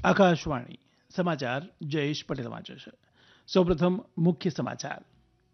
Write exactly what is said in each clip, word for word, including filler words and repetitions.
આકાશવાણી સમાચાર જયેશ પટેલ વાંચે છે. સૌપ્રથમ મુખ્ય સમાચાર.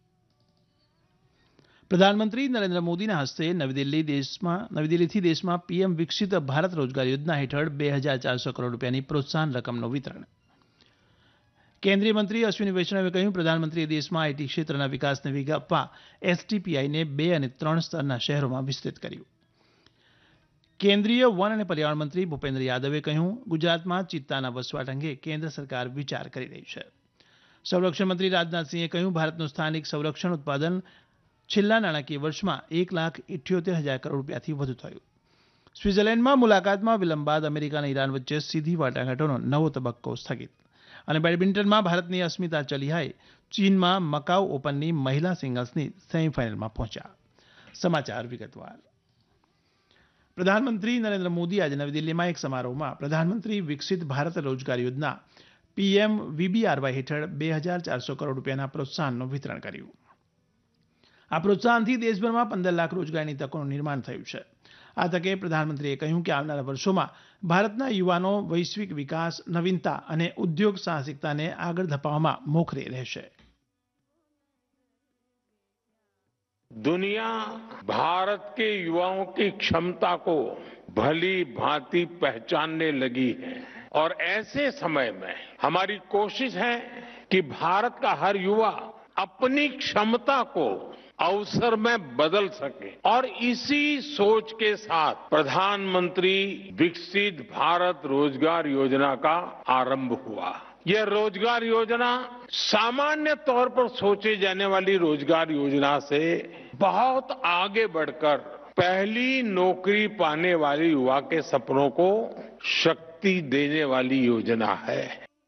પ્રધાનમંત્રી નરેન્દ્ર મોદીના હસ્તે નવી દિલ્હી દેશમાં નવી દિલ્હીથી દેશમાં પીએમ વિકસિત ભારત રોજગાર યોજના હેઠળ બે હજાર ચારસો કરોડ રૂપિયાની પ્રોત્સાહન રકમનું વિતરણ. કેન્દ્રીય મંત્રી અશ્વિની વૈષ્ણવે કહ્યું, પ્રધાનમંત્રીએ દેશમાં આઈટી ક્ષેત્રના વિકાસને વેગ આપવા એસટીપીઆઈને બે અને ત્રણ સ્તરના શહેરોમાં વિસ્તૃત કર્યું. કેન્દ્રીય વન અને પર્યાવરણ મંત્રી ભૂપેન્દ્ર યાદવે કહ્યું, ગુજરાતમાં ચિત્તાના વસવાટ અંગે કેન્દ્ર સરકાર વિચાર કરી રહી છે. સંરક્ષણ મંત્રી રાજનાથસિંહે કહ્યું, ભારતનું સ્થાનિક સંરક્ષણ ઉત્પાદન છેલ્લા નાણાકીય વર્ષમાં એક લાખ ઇઠ્યોતેર હજાર કરોડ રૂપિયાથી વધુ થયું. સ્વિટ્ઝરલેન્ડમાં મુલાકાતમાં વિલંબ બાદ અમેરિકા અને ઈરાન વચ્ચે સીધી વાટાઘાટોનો નવો તબક્કો સ્થગિત. અને બેડમિન્ટનમાં ભારતની અસ્મિતા ચલિહાએ ચીનમાં મકાઉ ઓપનની મહિલા સિંગલ્સની સેમીફાઇનલમાં પહોંચ્યા. સમાચાર વિગતવાર. પ્રધાનમંત્રી નરેન્દ્ર મોદી આજે નવી દિલ્હીમાં એક સમારોહમાં પ્રધાનમંત્રી વિકસિત ભારત રોજગાર યોજના પીએમ વીબીઆરવાય હેઠળ બે હજાર ચારસો કરોડ રૂપિયાના પ્રોત્સાહનનું વિતરણ કર્યું. આ પ્રોત્સાહનથી દેશભરમાં પંદર લાખ રોજગારીની તકોનું નિર્માણ થયું છે. આ તકે પ્રધાનમંત્રીએ કહ્યું કે આવનારા વર્ષોમાં ભારતના યુવાનો વૈશ્વિક વિકાસ, નવીનતા અને ઉદ્યોગ સાહસિકતાને આગળ ધપાવવામાં મોખરે રહેશે. दुनिया भारत के युवाओं की क्षमता को भली भांति पहचानने लगी है और ऐसे समय में हमारी कोशिश है कि भारत का हर युवा अपनी क्षमता को अवसर में बदल सके और इसी सोच के साथ प्रधानमंत्री विकसित भारत रोजगार योजना का आरंभ हुआ. यह रोजगार योजना सामान्य तौर पर सोचे जाने वाली रोजगार योजना से बहुत आगे बढ़कर पहली नौकरी पाने वाले युवा के सपनों को शक्ति देने वाली योजना है.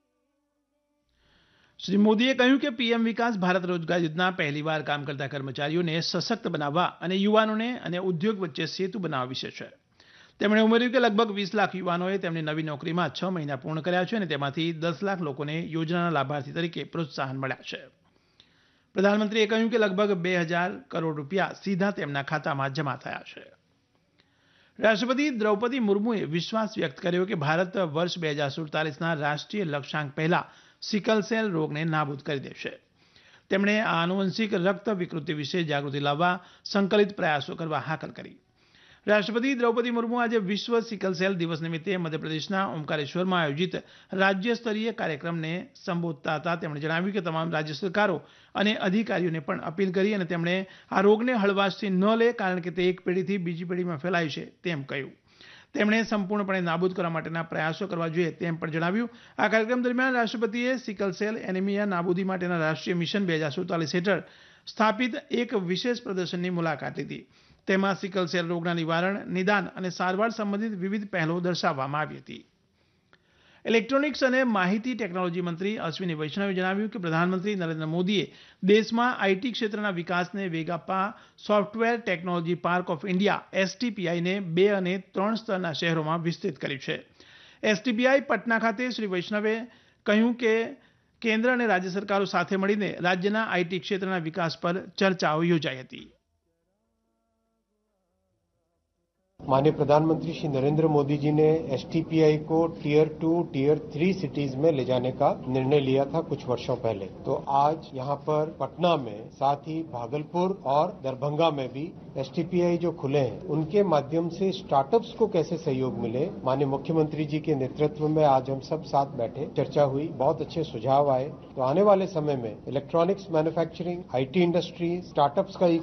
શ્રી મોદીએ કહ્યું કે પીએમ વિકાસ ભારત રોજગાર યોજના પહેલીવાર કામ કરતા કર્મચારીઓને સશક્ત બનાવવા અને યુવાનોને અને ઉદ્યોગ વચ્ચે સેતુ બનાવવા વિશે છે. તેમણે ઉમેર્યું કે લગભગ વીસ લાખ યુવાનોએ તેમની નવી નોકરીમાં છ મહિના પૂર્ણ કર્યા છે અને તેમાંથી દસ લાખ લોકોને યોજનાના લાભાર્થી તરીકે પ્રોત્સાહન મળ્યા છે. પ્રધાનમંત્રીએ કહ્યું કે લગભગ બે હજાર કરોડ રૂપિયા સીધા તેમના ખાતામાં જમા થયા છે. રાષ્ટ્રપતિ દ્રૌપદી મુર્મુએ વિશ્વાસ વ્યક્ત કર્યો કે ભારત વર્ષ બે હજાર સુડતાલીસના રાષ્ટ્રીય લક્ષ્યાંક પહેલા સિકલ સેલ રોગને નાબૂદ કરી દેશે. તેમણે આ આનુવંશિક રક્ત વિકૃતિ વિશે જાગૃતિ લાવવા સંકલિત પ્રયાસો કરવા હાકલ કરી. રાષ્ટ્રપતિ દ્રૌપદી મુર્મુ આજે વિશ્વ સિકલ સેલ દિવસ નિમિત્તે મધ્યપ્રદેશના ઓમકારેશ્વરમાં આયોજિત રાજ્ય સ્તરીય કાર્યક્રમને સંબોધતા હતા. તેમણે જણાવ્યું કે તમામ રાજ્ય સરકારો અને અધિકારીઓને પણ અપીલ કરી અને તેમણે આ રોગને હળવાશથી ન લે, કારણ કે તે એક પેઢીથી બીજી પેઢીમાં ફેલાય છે તેમ કહ્યું. તેમણે સંપૂર્ણપણે નાબૂદ કરવા માટેના પ્રયાસો કરવા જોઈએ તેમ પણ જણાવ્યું. આ કાર્યક્રમ દરમિયાન રાષ્ટ્રપતિએ સિકલ સેલ એનિમિયા નાબૂદી માટેના રાષ્ટ્રીય મિશન બે હજાર સુડતાલીસ હેઠળ સ્થાપિત એક વિશેષ પ્રદર્શનની મુલાકાત લીધી. તેમાં સિકલ સેલ રોગના નિવારણ, નિદાન અને સારવાર સંબંધિત વિવિધ પહેલો દર્શાવવામાં આવી હતી. ઇલેક્ટ્રોનિક્સ અને માહિતી ટેકનોલોજી મંત્રી અશ્વિની વૈષ્ણવે જણાવ્યું કે પ્રધાનમંત્રી નરેન્દ્ર મોદીએ દેશમાં આઈટી ક્ષેત્રના વિકાસને વેગ આપવા software technology park of India એસટીપીઆઈને બે અને ત્રણ સ્તરના શહેરોમાં વિસ્તૃત કર્યું છે. એસટીપીઆઈ પટના ખાતે શ્રી વૈષ્ણવે કહ્યું કે કેન્દ્ર અને રાજ્ય સરકારો સાથે મળીને રાજ્યના આઈટી ક્ષેત્રના વિકાસ પર ચર્ચાઓ યોજાઈ હતી. माननीय प्रधानमंत्री श्री नरेंद्र मोदी जी ने एसटीपीआई को tier two tier three cities में ले जाने का निर्णय लिया था कुछ वर्षों पहले. तो आज यहाँ पर पटना में, साथ ही भागलपुर और दरभंगा में भी एसटीपीआई जो खुले हैं उनके माध्यम से स्टार्टअप्स को कैसे सहयोग मिले, माननीय मुख्यमंत्री जी के नेतृत्व में आज हम सब साथ बैठे, चर्चा हुई, बहुत अच्छे सुझाव आए. तो आने वाले समय में electronics manufacturing, IT industry, startups का